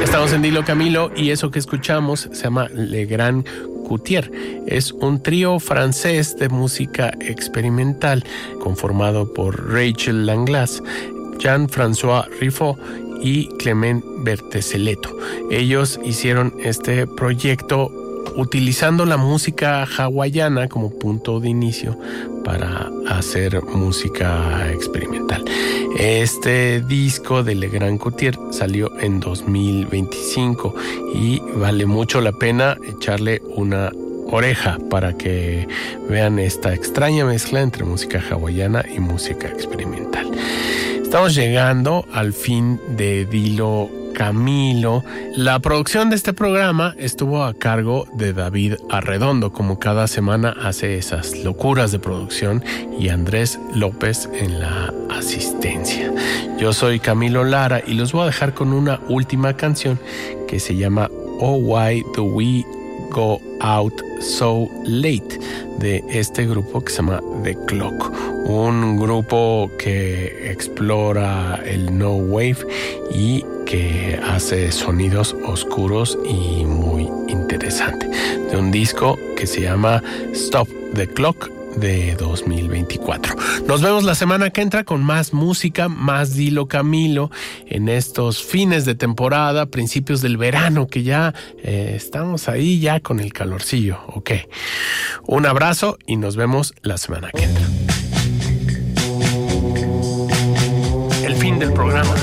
Estamos en Dilo Camilo y eso que escuchamos se llama Le Grand Coutier. Es un trío francés de música experimental conformado por Rachel Langlas, Jean-François Riffaut y Clement Berteselleto. Ellos hicieron este proyecto utilizando la música hawaiana como punto de inicio para hacer música experimental. Este disco de Le Grand Coutier salió en 2025 y vale mucho la pena echarle una oreja para que vean esta extraña mezcla entre música hawaiana y música experimental. Estamos llegando al fin de Dilo Camilo. La producción de este programa estuvo a cargo de David Arredondo, como cada semana hace esas locuras de producción, y Andrés López en la asistencia. Yo soy Camilo Lara y los voy a dejar con una última canción que se llama Oh Why Do We Go Out So Late, de este grupo que se llama The Clock, un grupo que explora el no wave y que hace sonidos oscuros y muy interesante, de un disco que se llama Stop the Clock de 2024. Nos vemos la semana que entra con más música, más Dilo Camilo en estos fines de temporada, principios del verano, que ya estamos ahí ya con el calorcillo. Ok, un abrazo y nos vemos la semana que entra. El fin del programa.